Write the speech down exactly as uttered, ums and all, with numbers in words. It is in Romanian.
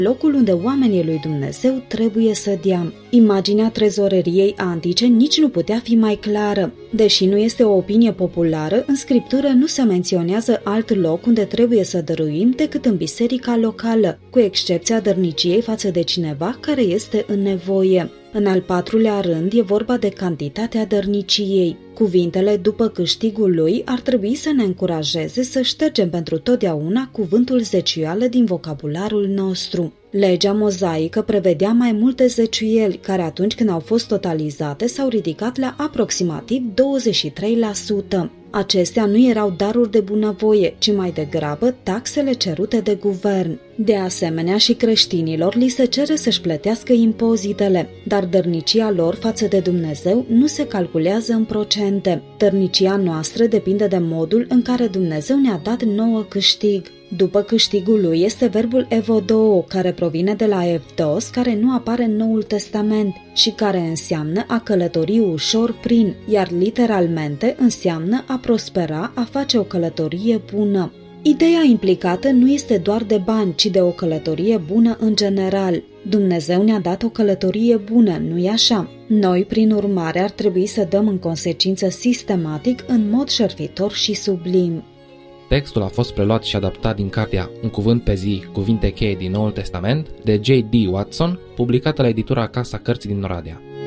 locul unde oamenii lui Dumnezeu trebuie să dea. Imaginea trezoreriei antice nici nu putea fi mai clară. Deși nu este o opinie populară, în Scriptură nu se menționează alt loc unde trebuie să dăruim decât în biserica locală, cu excepția dărniciei față de cineva care este în nevoie. În al patrulea rând e vorba de cantitatea dărniciei. Cuvintele după câștigul lui ar trebui să ne încurajeze să ștergem pentru totdeauna cuvântul zeciuială din vocabularul nostru. Legea mozaică prevedea mai multe zeciuieli, care atunci când au fost totalizate s-au ridicat la aproximativ douăzeci și trei la sută. Acestea nu erau daruri de bunăvoie, ci mai degrabă taxele cerute de guvern. De asemenea, și creștinilor li se cere să-și plătească impozitele, dar dărnicia lor față de Dumnezeu nu se calculează în procente. Dărnicia noastră depinde de modul în care Dumnezeu ne-a dat nouă câștig. După câștigul lui este verbul evodoo, care provine de la evdos, care nu apare în Noul Testament și care înseamnă a călători ușor prin, iar literalmente înseamnă a prospera, a face o călătorie bună. Ideea implicată nu este doar de bani, ci de o călătorie bună în general. Dumnezeu ne-a dat o călătorie bună, nu-i așa? Noi, prin urmare, ar trebui să dăm în consecință sistematic, în mod șerpitor și sublim. Textul a fost preluat și adaptat din cartea Un cuvânt pe zi, cuvinte cheie din Noul Testament, de J D Watson, publicată la editura Casa Cărții din Oradea.